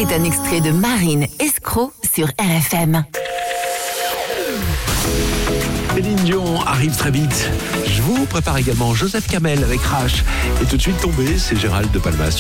C'est un extrait de Marine Escroc sur RFM. Céline Dion arrive très vite. Je vous prépare également Joseph Kamel avec Rache. Et tout de suite tombé, c'est Gérald de Palmas.